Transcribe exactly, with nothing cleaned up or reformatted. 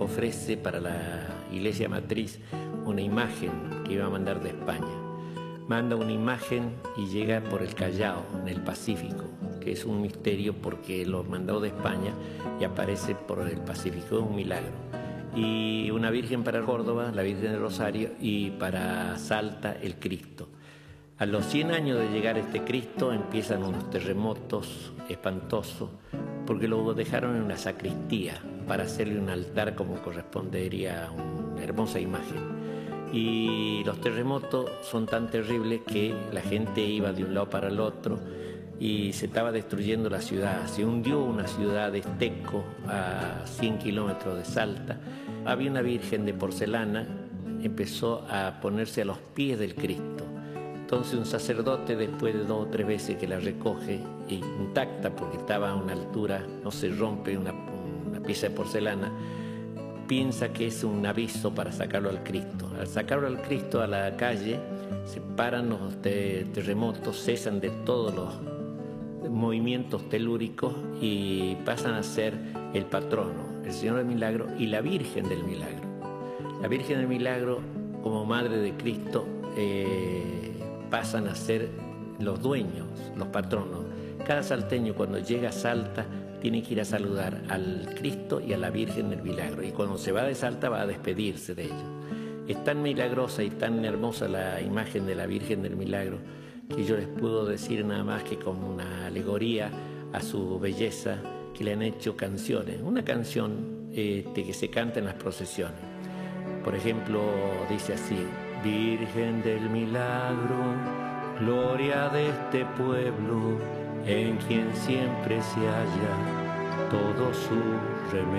ofrece para la iglesia matriz una imagen que iba a mandar de España. Manda una imagen y llega por el Callao, en el Pacífico, que es un misterio porque lo mandó de España y aparece por el Pacífico, es un milagro. Y una virgen para Córdoba, la Virgen del Rosario, y para Salta el Cristo. A los cien años de llegar este Cristo empiezan unos terremotos espantosos porque lo dejaron en una sacristía para hacerle un altar como correspondería a una hermosa imagen. Y los terremotos son tan terribles que la gente iba de un lado para el otro y se estaba destruyendo la ciudad. Se hundió una ciudad de Esteco a cien kilómetros de Salta. Había una virgen de porcelana, empezó a ponerse a los pies del Cristo. Entonces un sacerdote, después de dos o tres veces que la recoge intacta, porque estaba a una altura, no se rompe una, una pieza de porcelana, piensa que es un aviso para sacarlo al Cristo. Al sacarlo al Cristo a la calle, se paran los terremotos, cesan de todos los movimientos telúricos y pasan a ser el patrono, el Señor del Milagro y la Virgen del Milagro. La Virgen del Milagro, como Madre de Cristo, eh, pasan a ser los dueños, los patronos. Cada salteño cuando llega a Salta tiene que ir a saludar al Cristo y a la Virgen del Milagro. Y cuando se va de Salta va a despedirse de ellos. Es tan milagrosa y tan hermosa la imagen de la Virgen del Milagro que yo les puedo decir nada más que como una alegoría a su belleza que le han hecho canciones. Una canción este, que se canta en las procesiones. Por ejemplo, dice así: Virgen del Milagro, gloria de este pueblo, en quien siempre se halla todo su remedio.